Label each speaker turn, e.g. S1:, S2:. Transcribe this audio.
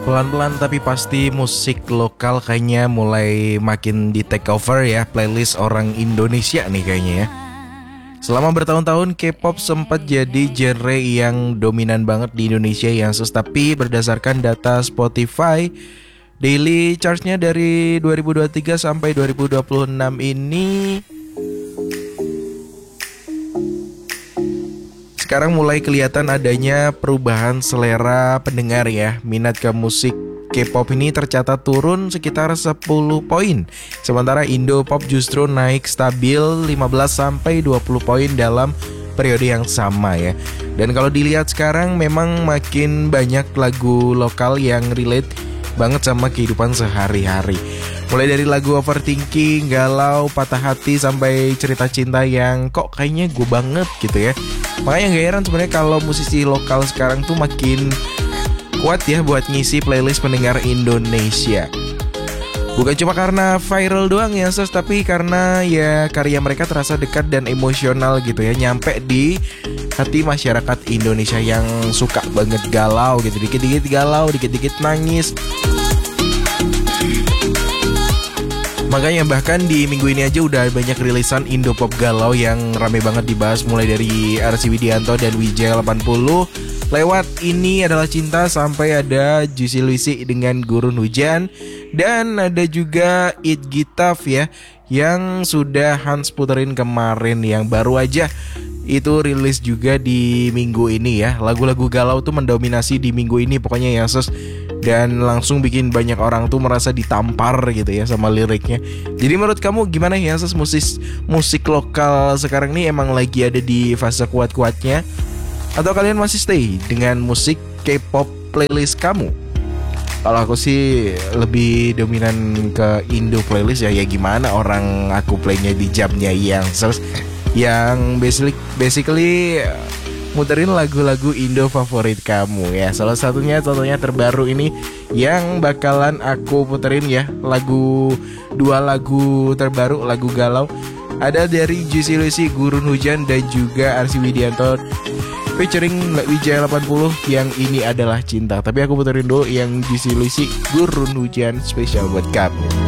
S1: Pelan-pelan tapi pasti musik lokal kayaknya mulai makin di take over ya playlist orang Indonesia nih kayaknya ya. Selama bertahun-tahun K-pop sempat jadi genre yang dominan banget di Indonesia ya, tapi berdasarkan data Spotify daily charge-nya dari 2023 sampai 2026 ini sekarang mulai kelihatan adanya perubahan selera pendengar ya. Minat ke musik K-pop ini tercatat turun sekitar 10 poin. Sementara Indo-pop justru naik stabil 15 sampai 20 poin dalam periode yang sama ya. Dan kalau dilihat sekarang memang makin banyak lagu lokal yang relate banget sama kehidupan sehari-hari. Mulai dari lagu overthinking, galau, patah hati sampai cerita cinta yang kok kayaknya gue banget gitu ya. Makanya gak heran sebenarnya kalau musisi lokal sekarang tuh makin kuat ya buat ngisi playlist pendengar Indonesia. Bukan cuma karena viral doang ya sos, tapi karena ya karya mereka terasa dekat dan emosional gitu ya, nyampe di hati masyarakat Indonesia yang suka banget galau gitu. Dikit-dikit galau, dikit-dikit nangis. Makanya bahkan di minggu ini aja udah banyak rilisan Indo-pop galau yang rame banget dibahas, mulai dari Arsy Widianto dan Wijaya 80 lewat Ini Adalah Cinta, sampai ada Juicy Luicy dengan Gurun Hujan, dan ada juga It Gitaf ya yang sudah Hans puterin kemarin, yang baru aja itu rilis juga di minggu ini ya. Lagu-lagu galau tuh mendominasi di minggu ini pokoknya ya sos, dan langsung bikin banyak orang tuh merasa ditampar gitu ya sama liriknya. Jadi menurut kamu gimana ya sos, musik lokal sekarang nih emang lagi ada di fase kuat-kuatnya, atau kalian masih stay dengan musik K-pop playlist kamu? Kalau aku sih lebih dominan ke Indo playlist ya. Ya gimana orang aku playnya di jamnya yang basically muterin lagu-lagu Indo favorit kamu ya. Salah satunya contohnya terbaru ini yang bakalan aku puterin ya, dua lagu terbaru, lagu galau. Ada dari Juicy Luicy, Gurun Hujan, dan juga Arsy Widianto featuring Wijaya 80 yang Ini Adalah Cinta. Tapi aku puterin dulu yang Juicy Luicy, Gurun Hujan, spesial buat kamu.